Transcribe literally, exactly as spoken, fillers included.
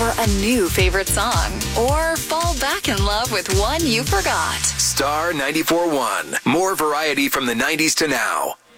a new favorite song, or fall back in love with one you forgot. Star ninety-four point one. More variety from the nineties to now.